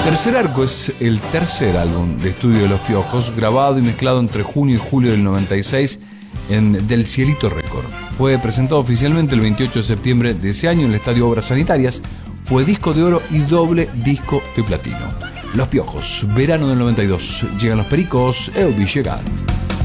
Tercer Arco es el tercer álbum de estudio de Los Piojos, grabado y mezclado entre junio y julio del 96 en Del Cielito Record. Fue presentado oficialmente el 28 de septiembre de ese año en el Estadio Obras Sanitarias. Fue disco de oro y doble disco de platino. Los Piojos, verano del 92. Llegan los Pericos, eu vi llegar.